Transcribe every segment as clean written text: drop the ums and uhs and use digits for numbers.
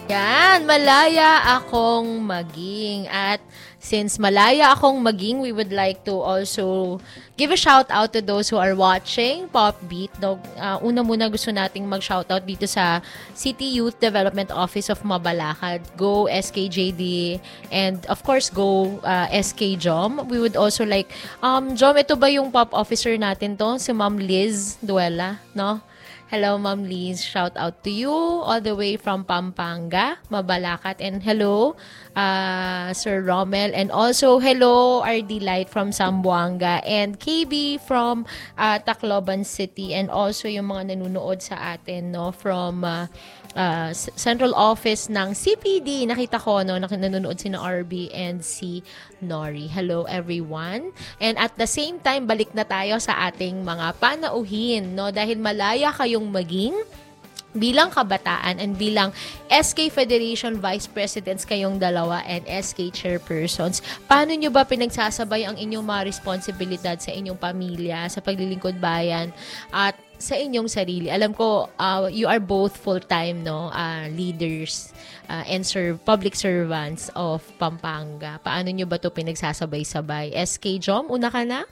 Yan, malaya akong maging. At since malaya akong maging, we would like to also give a shout out to those who are watching Pop Beat. No, una muna gusto nating mag-shout out dito sa City Youth Development Office of Mabalakad. Go SKJD, and of course go SK Jom. We would also like, Jom, ito ba yung pop officer natin to? Si Ma'am Liz Duela, no? Hello, Ma'am Liz. Shout out to you all the way from Pampanga, Mabalacat. And hello, Sir Rommel. And also, hello, RD Light from Zamboanga. And KB from Tacloban City. And also, yung mga nanonood sa atin no, from Central Office ng CPD. Nakita ko, no, nanonood si RB and si Nori. Hello, everyone. And at the same time, balik na tayo sa ating mga panauhin, no? Dahil malaya kayong maging bilang kabataan and bilang SK Federation Vice Presidents kayong dalawa and SK Chairpersons. Paano nyo ba pinagsasabay ang inyong mga responsibilidad sa inyong pamilya, sa paglilingkod bayan, at sa inyong sarili? Alam ko, you are both full-time leaders and public servants of Pampanga. Paano nyo ba ito pinagsasabay-sabay? SK Jom, una ka na?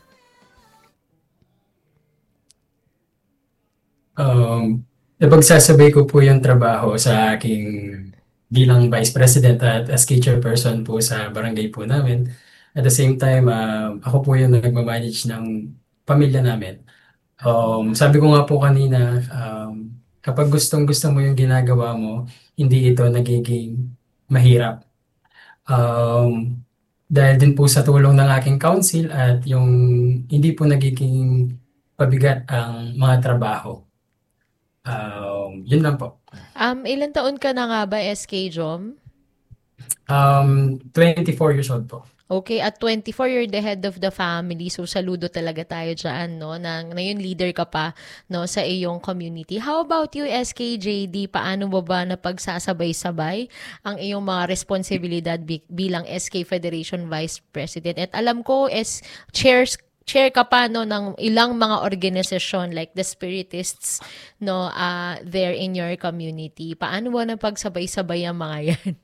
Napagsasabay ko po yung trabaho sa aking bilang Vice President at SK Chairperson po sa barangay po namin. At the same time, ako po yung nagmamanage ng pamilya namin. Sabi ko nga po kanina, kapag gustong-gusto mo yung ginagawa mo, hindi ito nagiging mahirap. Dahil din po sa tulong ng aking council at yung hindi po nagiging pabigat ang mga trabaho. Yun lang po. Ilan taon ka na nga ba, SK Jom? 24 years old po. Okay, at 24, you're the head of the family. So, saludo talaga tayo dyan, no? Na yung leader ka pa, no, sa iyong community. How about you, SKJD? Paano mo ba napagsasabay-sabay ang iyong mga responsibilidad bilang SK Federation Vice President? At alam ko, chair ka pa no ng ilang mga organisasyon like the Spiritists no there in your community. Paano mo napagsabay-sabay ang mga yan?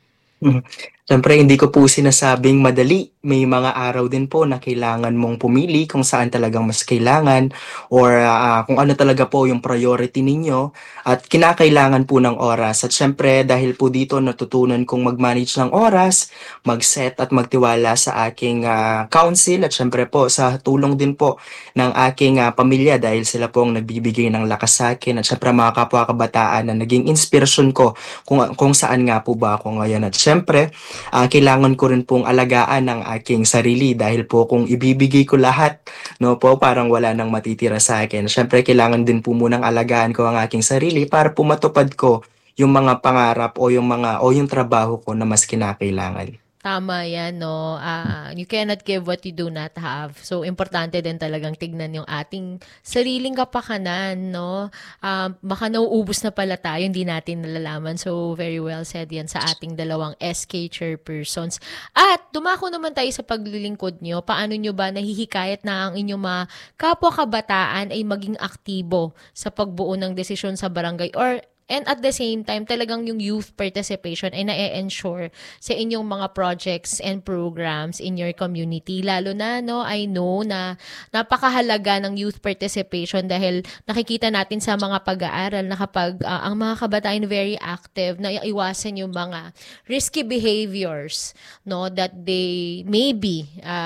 Siyempre, hindi ko po sinasabing madali. May mga araw din po na kailangan mong pumili kung saan talagang mas kailangan or kung ano talaga po yung priority ninyo at kinakailangan po ng oras. At siyempre, dahil po dito natutunan kong mag-manage ng oras, mag-set at magtiwala sa aking council at siyempre po sa tulong din po ng aking pamilya dahil sila po ang nagbibigay ng lakas sa akin at siyempre mga kapwa-kabataan na naging inspirasyon ko kung saan nga po ba ako ngayon. At siyempre, kailangan ko rin pong alagaan ng aking sarili dahil po kung ibibigay ko lahat, no po, parang wala nang matitira sa akin. Siyempre, kailangan din po munang alagaan ko ang aking sarili para po matupad ko yung mga pangarap o yung trabaho ko na mas kinakailangan. Tama yan, no? You cannot give what you do not have. So, importante din talagang tignan yung ating sariling kapakanan, no? Baka nauubos na pala tayo, hindi natin nalalaman. So, very well said yan sa ating dalawang SK Chairpersons. At, dumako naman tayo sa paglilingkod nyo. Paano nyo ba nahihikayat na ang inyong mga kapwa-kabataan ay maging aktibo sa pagbuo ng desisyon sa barangay and at the same time, talagang yung youth participation ay na-ensure sa inyong mga projects and programs in your community. Lalo na, no, I know na napakahalaga ng youth participation dahil nakikita natin sa mga pag-aaral na kapag ang mga kabataan very active, na iwasan yung mga risky behaviors, no, that they may be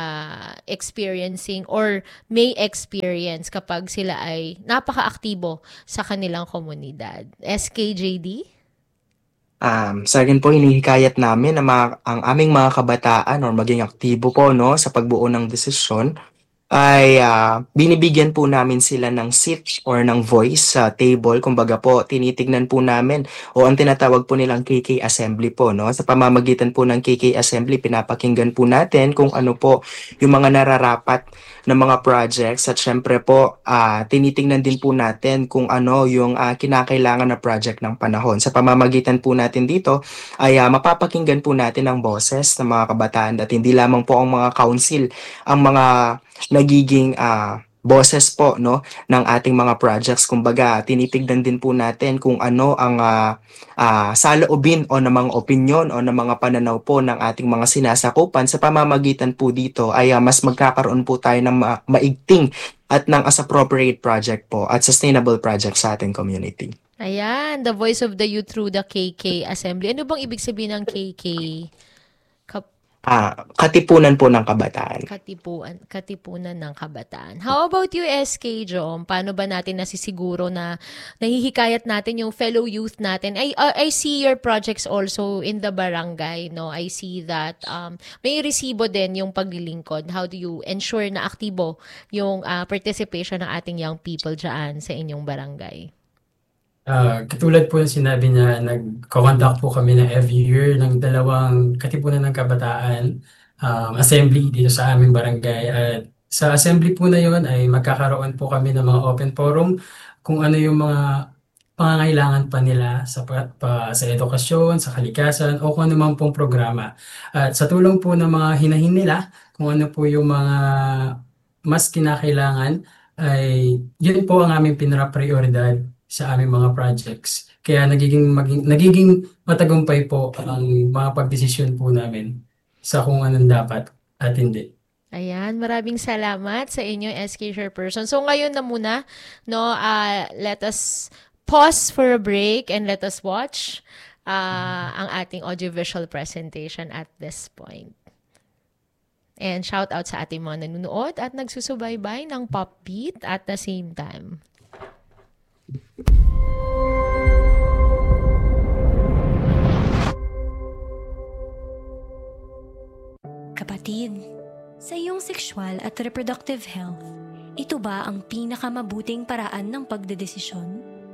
experiencing or may experience kapag sila ay napaka-aktibo sa kanilang komunidad. KJD? Sa akin po, hinihikayat namin na ang aming mga kabataan or maging aktibo po no, sa pagbuo ng desisyon ay binibigyan po namin sila ng seat or ng voice sa table. Kumbaga po, tinitignan po namin o ang tinatawag po nilang KK Assembly po. No? Sa pamamagitan po ng KK Assembly, pinapakinggan po natin kung ano po yung mga nararapat ng mga projects at syempre po tinitingnan din po natin kung ano yung kinakailangan na project ng panahon. Sa pamamagitan po natin dito ay mapapakinggan po natin ang boses ng mga kabataan at hindi lamang po ang mga council ang mga nagiging boses po, no, ng ating mga projects. Kumbaga, tinitignan din po natin kung ano ang saloobin o ng mga opinyon o ng mga pananaw po ng ating mga sinasakupan. Sa pamamagitan po dito ay mas magkakaroon po tayo ng maigting at ng as appropriate project po at sustainable project sa ating community. Ayan, the voice of the youth through the KK Assembly. Ano bang ibig sabihin ng KK? Katipunan po ng kabataan. Katipunan ng kabataan. How about you, SK Jom? Paano ba natin nasisiguro na nahihikayat natin yung fellow youth natin? I see your projects also in the barangay, no? I see that may resibo din yung paglilingkod. How do you ensure na aktibo yung participation ng ating young people dyan sa inyong barangay? Katulad po yung sinabi niya, nag-conduct po kami na every year ng 2 katipunan ng kabataan assembly dito sa aming barangay. At sa assembly po na yun ay magkakaroon po kami ng mga open forum kung ano yung mga pangangailangan pa nila sa edukasyon, sa kalikasan, o kung ano man pong programa. At sa tulong po ng mga hinahin nila, kung ano po yung mga mas kinakailangan, ay yun po ang aming pinaka-prioridad sa aming mga projects. Kaya nagiging matagumpay po ang mga pagdesisyon po namin sa kung anong dapat at hindi. Ayan, maraming salamat sa inyo, SK Chairperson. So ngayon na muna, no, let us pause for a break and let us watch ang ating audiovisual presentation at this point. And shout out sa ating mga nanonood at nagsusubaybay ng Pop Beat at the same time. Kapatid, sa iyong sexual at reproductive health, ito ba ang pinakamabuting paraan ng pagdedesisyon?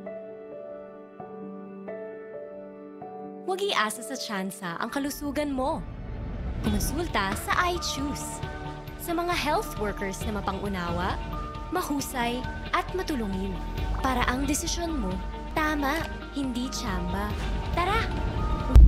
Huwag iasa sa tsansa ang kalusugan mo. Konsulta sa iChoose. Sa mga health workers na mapangunawa, mahusay at matulungin para ang desisyon mo tama, hindi tsamba. Tara!